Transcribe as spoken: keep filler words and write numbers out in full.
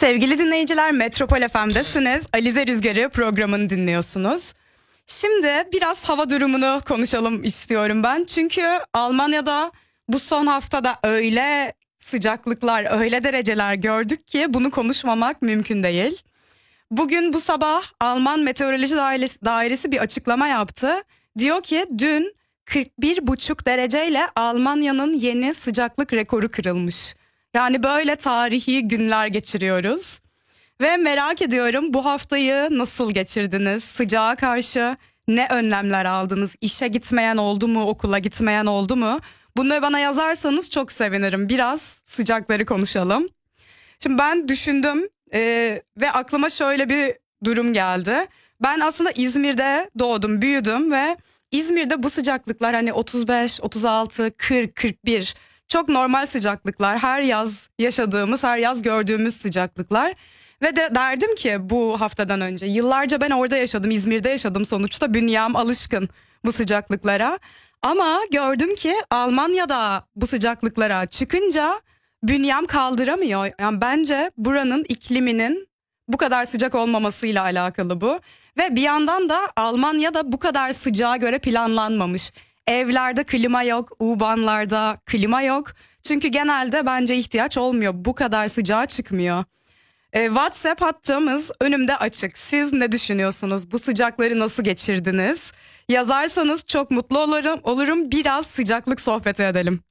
Sevgili dinleyiciler, Metropol F M'desiniz. Alize Rüzgarı programını dinliyorsunuz. Şimdi biraz hava durumunu konuşalım istiyorum ben. Çünkü Almanya'da bu son haftada öyle sıcaklıklar, öyle dereceler gördük ki bunu konuşmamak mümkün değil. Bugün bu sabah Alman Meteoroloji Dairesi, Dairesi bir açıklama yaptı. Diyor ki dün kırk bir buçuk dereceyle Almanya'nın yeni sıcaklık rekoru kırılmış. Yani böyle tarihi günler geçiriyoruz. Ve merak ediyorum, bu haftayı nasıl geçirdiniz? Sıcağa karşı ne önlemler aldınız? İşe gitmeyen oldu mu? Okula gitmeyen oldu mu? Bunları bana yazarsanız çok sevinirim. Biraz sıcakları konuşalım. Şimdi ben düşündüm e, ve aklıma şöyle bir durum geldi. Ben aslında İzmir'de doğdum, büyüdüm ve İzmir'de bu sıcaklıklar hani otuz beş, otuz altı, kırk, kırk bir çok normal sıcaklıklar. Her yaz yaşadığımız, her yaz gördüğümüz sıcaklıklar. Ve de derdim ki bu haftadan önce yıllarca ben orada yaşadım, İzmir'de yaşadım, sonuçta bünyem alışkın bu sıcaklıklara. Ama gördüm ki Almanya'da bu sıcaklıklara çıkınca bünyem kaldıramıyor. Yani bence buranın ikliminin bu kadar sıcak olmamasıyla alakalı bu. Ve bir yandan da Almanya'da bu kadar sıcağa göre planlanmamış. Evlerde klima yok, U-Bahn'larda klima yok. Çünkü genelde bence ihtiyaç olmuyor. Bu kadar sıcağa çıkmıyor. E, WhatsApp hattımız önümde açık. Siz ne düşünüyorsunuz? Bu sıcakları nasıl geçirdiniz? Yazarsanız çok mutlu olurum. Olurum. Biraz sıcaklık sohbeti edelim.